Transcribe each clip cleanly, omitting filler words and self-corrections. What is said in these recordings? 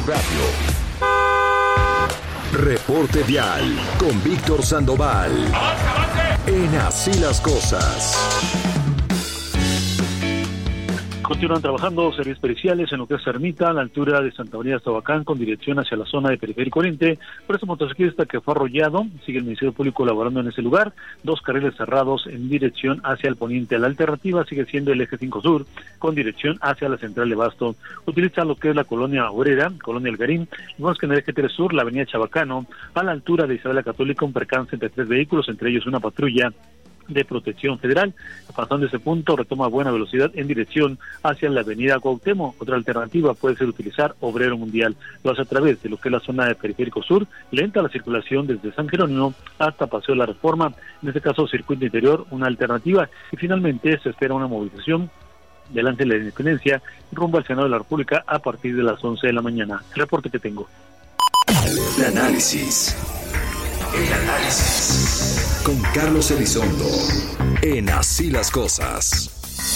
Radio. Reporte Vial con Víctor Sandoval. En Así las Cosas. Continúan trabajando servicios periciales en lo que es Ermita, a la altura de Santa María de Tabacán, con dirección hacia la zona de Periférico Oriente. Por ese motociclista que fue arrollado, sigue el Ministerio Público laborando en ese lugar. 2 carriles cerrados en dirección hacia el poniente. La alternativa sigue siendo el eje 5 Sur, con dirección hacia la central de Basto. Utiliza lo que es la colonia Obrera, colonia El Garín. Vemos que en el eje 3 Sur, la avenida Chabacano, a la altura de Isabel la Católica, un percance entre 3 vehículos, entre ellos una patrulla de Protección Federal. Pasando ese punto, retoma buena velocidad en dirección hacia la avenida Cuauhtémoc. Otra alternativa puede ser utilizar Obrero Mundial. Lo hace a través de lo que es la zona de Periférico Sur, lenta la circulación desde San Jerónimo hasta Paseo de la Reforma, en este caso Circuito Interior, una alternativa. Y finalmente se espera una movilización delante de la Independencia rumbo al Senado de la República a partir de las 11 de la mañana. El reporte que tengo. El análisis con Carlos Elizondo en Así las Cosas.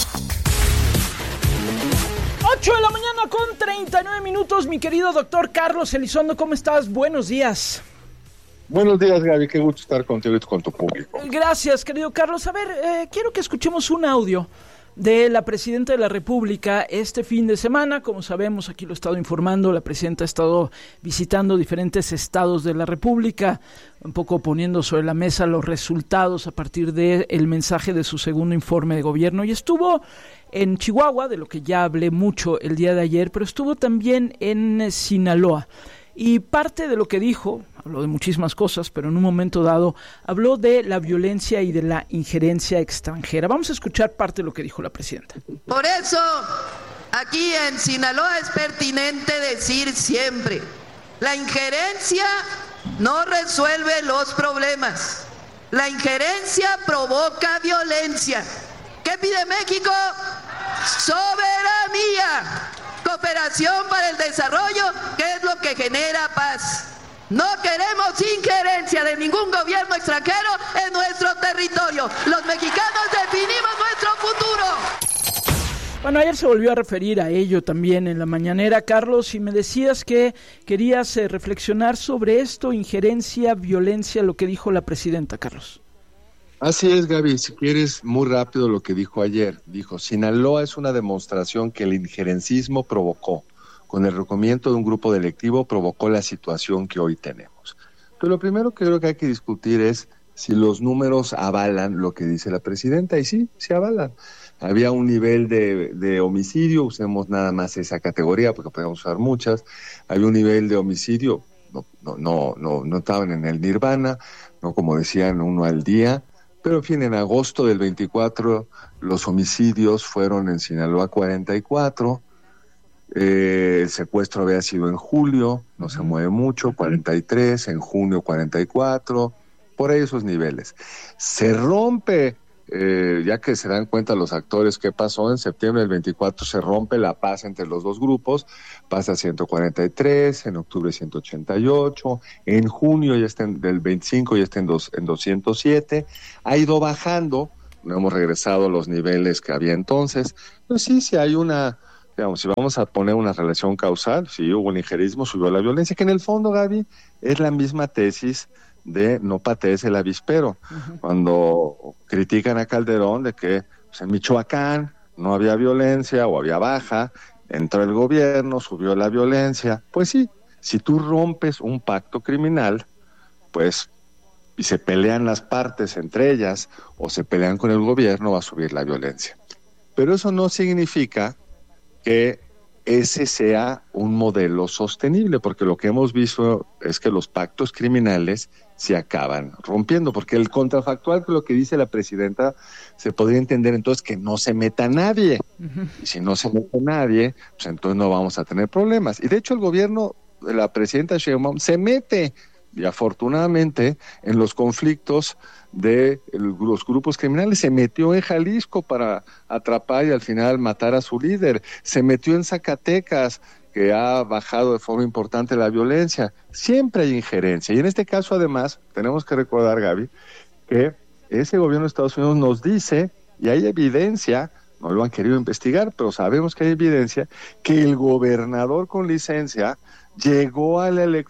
8 de la mañana con 39 minutos, mi querido doctor Carlos Elizondo, ¿cómo estás? Buenos días. Buenos días, Gaby, qué gusto estar contigo y con tu público. Gracias, querido Carlos. A ver, quiero que escuchemos un audio de la Presidenta de la República este fin de semana. Como sabemos, aquí lo he estado informando, la Presidenta ha estado visitando diferentes estados de la República, un poco poniendo sobre la mesa los resultados a partir del mensaje de su segundo informe de gobierno, y estuvo en Chihuahua, de lo que ya hablé mucho el día de ayer, pero estuvo también en Sinaloa. Y parte de lo que dijo, habló de muchísimas cosas, pero en un momento dado habló de la violencia y de la injerencia extranjera. Vamos a escuchar parte de lo que dijo la presidenta. Por eso, aquí en Sinaloa es pertinente decir siempre, la injerencia no resuelve los problemas. La injerencia provoca violencia. ¿Qué pide México? Soberanía. Cooperación para el desarrollo, que es lo que genera paz. No queremos injerencia de ningún gobierno extranjero en nuestro territorio. Los mexicanos definimos nuestro futuro. Bueno, ayer se volvió a referir a ello también en la mañanera, Carlos, y me decías que querías reflexionar sobre esto, injerencia, violencia, lo que dijo la presidenta, Carlos. Así es, Gaby, si quieres, muy rápido lo que dijo ayer. Dijo, Sinaloa es una demostración que el injerencismo provocó, con el reconocimiento de un grupo delictivo, provocó la situación que hoy tenemos. Pero lo primero que creo que hay que discutir es si los números avalan lo que dice la presidenta, y sí, se avalan. Había un nivel de homicidio, usemos nada más esa categoría, porque podemos usar muchas. Había un nivel de homicidio, no estaban en el nirvana, no como decían, 1 al día. Pero en fin, en agosto del 24 los homicidios fueron en Sinaloa 44, el secuestro había sido en julio, no se mueve mucho, 43, en junio 44, por ahí esos niveles. Se rompe, ya que se dan cuenta los actores qué pasó, en septiembre del 24 se rompe la paz entre los dos grupos, pasa a 143, en octubre 188, en junio ya está del 25 ya está en 207, ha ido bajando, no hemos regresado a los niveles que había entonces, pero sí hay una, digamos, si vamos a poner una relación causal, sí hubo un injerismo, subió la violencia, que en el fondo, Gaby, es la misma tesis de no patees el avispero. Cuando critican a Calderón de que pues, en Michoacán no había violencia o había baja, entró el gobierno, subió la violencia. Pues sí, si tú rompes un pacto criminal, pues, y se pelean las partes entre ellas o se pelean con el gobierno, va a subir la violencia. Pero eso no significa que ese sea un modelo sostenible, porque lo que hemos visto es que los pactos criminales se acaban rompiendo, porque el contrafactual que lo que dice la presidenta se podría entender entonces que no se meta nadie, y si no se mete nadie, pues entonces no vamos a tener problemas. Y de hecho el gobierno de la presidenta Sheinbaum se mete, y afortunadamente, en los conflictos de los grupos criminales. Se metió en Jalisco para atrapar y al final matar a su líder. Se metió en Zacatecas, que ha bajado de forma importante la violencia. Siempre hay injerencia. Y en este caso, además, tenemos que recordar, Gaby, que ese gobierno de Estados Unidos nos dice, y hay evidencia no lo han querido investigar, pero sabemos que hay evidencia que el gobernador con licencia llegó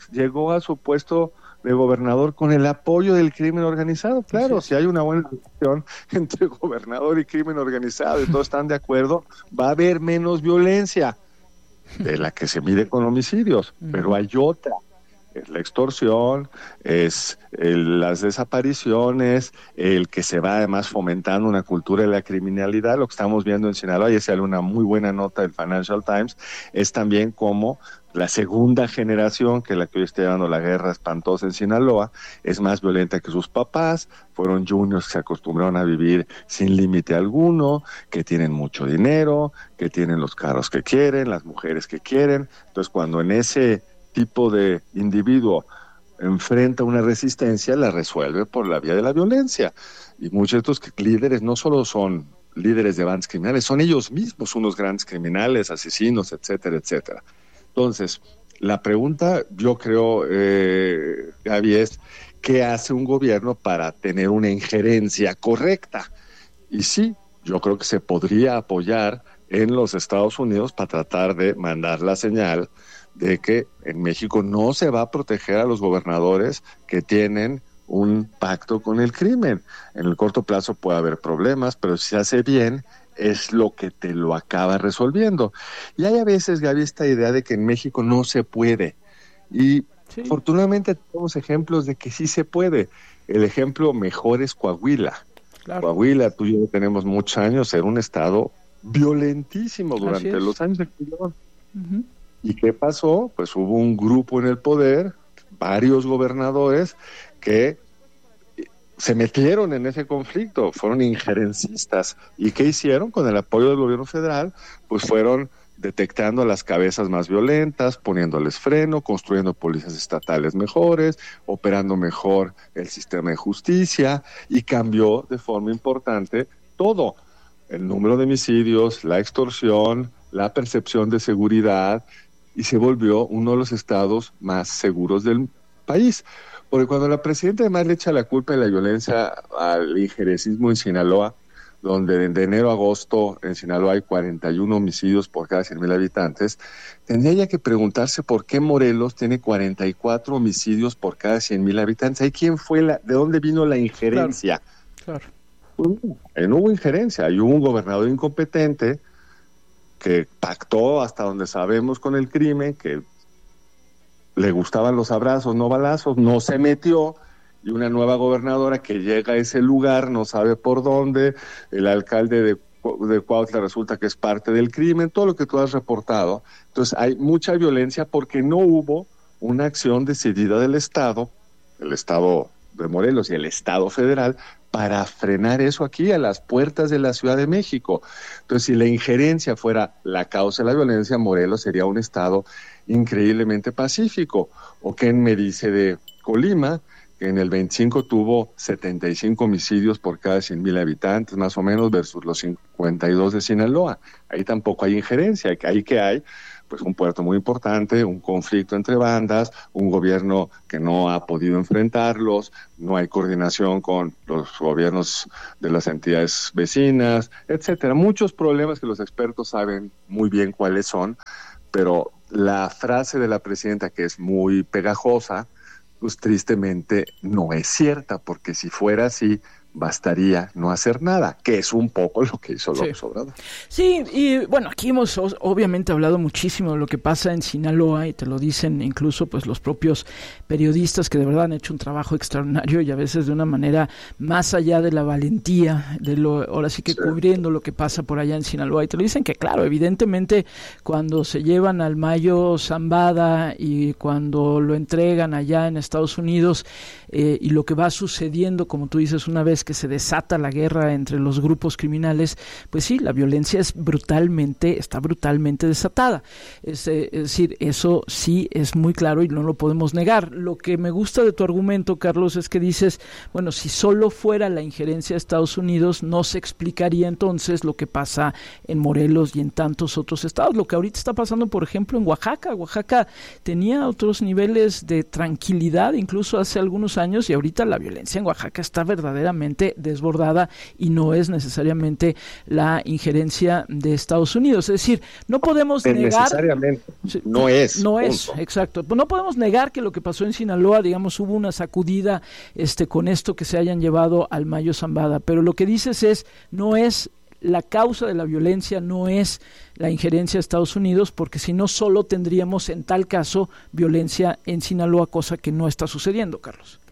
a su puesto de gobernador con el apoyo del crimen organizado. Claro, si hay una buena relación entre gobernador y crimen organizado y todos están de acuerdo, va a haber menos violencia de la que se mide con homicidios, pero hay otra. Es la extorsión, es las desapariciones, el que se va además fomentando una cultura de la criminalidad. Lo que estamos viendo en Sinaloa, y sale una muy buena nota del Financial Times, es también como la segunda generación, que es la que hoy está llevando la guerra espantosa en Sinaloa, es más violenta que sus papás. Fueron juniors que se acostumbraron a vivir sin límite alguno, que tienen mucho dinero, que tienen los carros que quieren, las mujeres que quieren. Entonces, cuando en ese tipo de individuo enfrenta una resistencia, la resuelve por la vía de la violencia. Y muchos de estos líderes no solo son líderes de bandas criminales, son ellos mismos unos grandes criminales, asesinos, etcétera, etcétera. Entonces, la pregunta, yo creo, Gaby, es ¿qué hace un gobierno para tener una injerencia correcta? Y sí, yo creo que se podría apoyar en los Estados Unidos para tratar de mandar la señal de que en México no se va a proteger a los gobernadores que tienen un pacto con el crimen. En el corto plazo puede haber problemas, pero si se hace bien, es lo que te lo acaba resolviendo. Y hay a veces, Gaby, esta idea de que en México no se puede. Y afortunadamente tenemos ejemplos de que sí se puede. El ejemplo mejor es Coahuila. Claro. Coahuila, tú y yo tenemos muchos años, era un estado violentísimo durante los años de Calderón. ¿Y qué pasó? Pues hubo un grupo en el poder, varios gobernadores que se metieron en ese conflicto, fueron injerencistas. ¿Y qué hicieron? Con el apoyo del gobierno federal, pues fueron detectando a las cabezas más violentas, poniéndoles freno, construyendo policías estatales mejores, operando mejor el sistema de justicia, y cambió de forma importante todo. El número de homicidios, la extorsión, la percepción de seguridad, y se volvió uno de los estados más seguros del país. Porque cuando la presidenta además le echa la culpa de la violencia al injerencismo en Sinaloa, donde de enero a agosto en Sinaloa hay 41 homicidios por cada 100,000 habitantes, tendría ya que preguntarse por qué Morelos tiene 44 homicidios por cada 100,000 habitantes. ¿Ahí quién fue de dónde vino la injerencia? Claro. No hubo injerencia, hay un gobernador incompetente que pactó hasta donde sabemos con el crimen, que le gustaban los abrazos, no balazos, no se metió, y una nueva gobernadora que llega a ese lugar, no sabe por dónde, el alcalde de Cuautla resulta que es parte del crimen, todo lo que tú has reportado. Entonces hay mucha violencia porque no hubo una acción decidida del Estado, el Estado de Morelos y el Estado federal, para frenar eso aquí a las puertas de la Ciudad de México. Entonces, si la injerencia fuera la causa de la violencia, Morelos sería un estado increíblemente pacífico. ¿O qué me dice de Colima? Que en el 25 tuvo 75 homicidios por cada 100,000 habitantes, más o menos, versus los 52 de Sinaloa. Ahí tampoco hay injerencia. Ahí que hay pues un puerto muy importante, un conflicto entre bandas, un gobierno que no ha podido enfrentarlos, no hay coordinación con los gobiernos de las entidades vecinas, etcétera. Muchos problemas que los expertos saben muy bien cuáles son, pero la frase de la presidenta, que es muy pegajosa, pues tristemente no es cierta, porque si fuera así, bastaría no hacer nada, que es un poco lo que hizo López Obrador. Sí, y bueno, aquí hemos obviamente hablado muchísimo de lo que pasa en Sinaloa, y te lo dicen incluso pues los propios periodistas, que de verdad han hecho un trabajo extraordinario, y a veces de una manera más allá de la valentía, ahora sí que cubriendo lo que pasa por allá en Sinaloa. Y te lo dicen que claro, evidentemente cuando se llevan al Mayo Zambada y cuando lo entregan allá en Estados Unidos, y lo que va sucediendo, como tú dices, una vez que se desata la guerra entre los grupos criminales, pues sí, la violencia está brutalmente desatada. Es decir, eso sí es muy claro y no lo podemos negar. Lo que me gusta de tu argumento, Carlos, es que dices, bueno, si solo fuera la injerencia de Estados Unidos, no se explicaría entonces lo que pasa en Morelos y en tantos otros estados. Lo que ahorita está pasando, por ejemplo, en Oaxaca. Oaxaca tenía otros niveles de tranquilidad, incluso hace algunos años, y ahorita la violencia en Oaxaca está verdaderamente obviamente desbordada y no es necesariamente la injerencia de Estados Unidos. Es decir, no podemos negar... Necesariamente, no es. No es, exacto. No podemos negar que lo que pasó en Sinaloa, digamos, hubo una sacudida con esto que se hayan llevado al Mayo Zambada, pero lo que dices es, no es la causa de la violencia, no es la injerencia de Estados Unidos, porque si no solo tendríamos en tal caso violencia en Sinaloa, cosa que no está sucediendo, Carlos.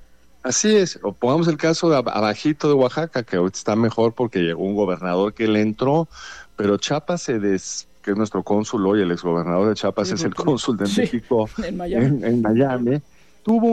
Así es, o pongamos el caso de abajito de Oaxaca, que ahorita está mejor porque llegó un gobernador que le entró, pero Chiapas que es nuestro cónsul hoy, el exgobernador de Chiapas es el cónsul de México en Miami. En Miami, tuvo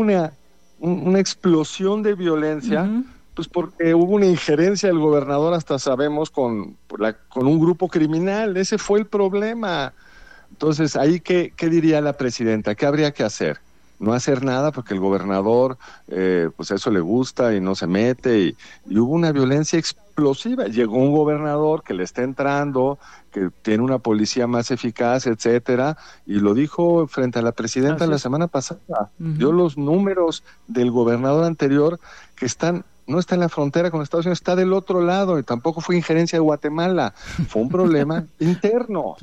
una explosión de violencia, pues porque hubo una injerencia del gobernador, hasta sabemos, con un grupo criminal. Ese fue el problema. Entonces, ahí, ¿qué diría la presidenta? ¿Qué habría que hacer? No hacer nada, porque el gobernador, pues eso le gusta y no se mete, y hubo una violencia explosiva. Llegó un gobernador que le está entrando, que tiene una policía más eficaz, etcétera, y lo dijo frente a la presidenta la semana pasada. Dio los números del gobernador anterior que no está en la frontera con Estados Unidos, está del otro lado, y tampoco fue injerencia de Guatemala, fue un problema interno.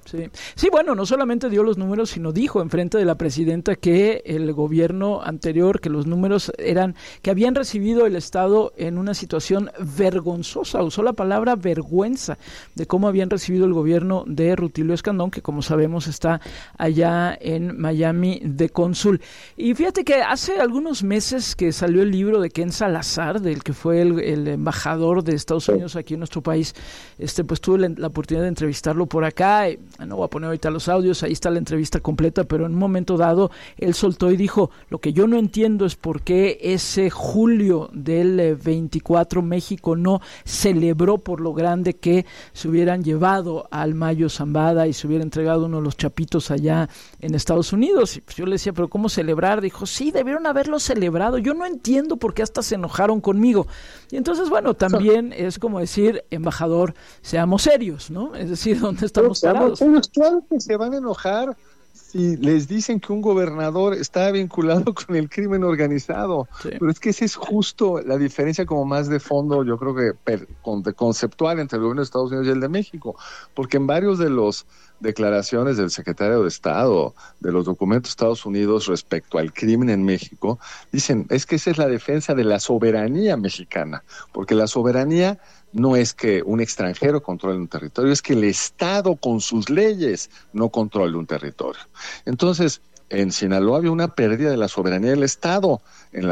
Sí, bueno, no solamente dio los números, sino dijo enfrente de la presidenta que el gobierno anterior, que los números que habían recibido el Estado en una situación vergonzosa, usó la palabra vergüenza, de cómo habían recibido el gobierno de Rutilio Escandón, que como sabemos está allá en Miami de cónsul. Y fíjate que hace algunos meses que salió el libro de Ken Salazar, del que fue el embajador de Estados Unidos aquí en nuestro país, pues tuve la oportunidad de entrevistarlo por acá. No voy a poner ahorita los audios, ahí está la entrevista completa, pero en un momento dado él soltó y dijo, lo que yo no entiendo es por qué ese julio del 24 México no celebró por lo grande que se hubieran llevado al Mayo Zambada y se hubiera entregado uno de los chapitos allá en Estados Unidos. Y pues yo le decía, pero ¿cómo celebrar? Dijo, sí, debieron haberlo celebrado, yo no entiendo por qué hasta se enojaron conmigo. Y entonces, bueno, también es como decir, embajador, seamos serios, ¿no? Es decir, ¿dónde estamos parados? Claro que se van a enojar si les dicen que un gobernador está vinculado con el crimen organizado. Sí. Pero es que esa es justo la diferencia como más de fondo, yo creo que conceptual entre el gobierno de Estados Unidos y el de México, porque en varios de los declaraciones del secretario de Estado, de los documentos de Estados Unidos respecto al crimen en México, dicen, es que esa es la defensa de la soberanía mexicana, porque la soberanía no es que un extranjero controle un territorio, es que el Estado con sus leyes no controle un territorio. Entonces, en Sinaloa había una pérdida de la soberanía del Estado, en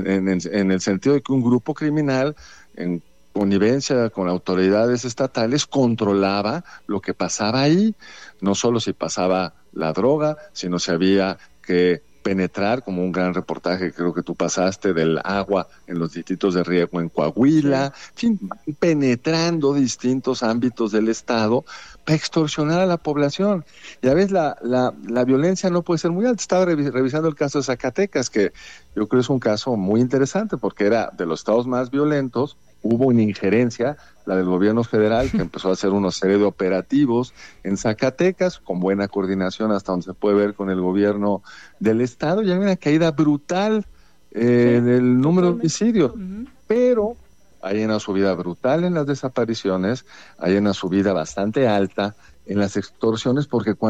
el sentido de que un grupo criminal, en connivencia con autoridades estatales, controlaba lo que pasaba ahí, no solo si pasaba la droga, sino si había que penetrar, como un gran reportaje que creo que tú pasaste, del agua en los distritos de riego en Coahuila, en fin, penetrando distintos ámbitos del Estado para extorsionar a la población. Y a veces la violencia no puede ser muy alta. Estaba revisando el caso de Zacatecas, que yo creo es un caso muy interesante, porque era de los estados más violentos. Hubo una injerencia, la del gobierno federal, que empezó a hacer una serie de operativos en Zacatecas, con buena coordinación hasta donde se puede ver con el gobierno del Estado, y hay una caída brutal del número de homicidios. Pero hay una subida brutal en las desapariciones, hay una subida bastante alta en las extorsiones, porque cuando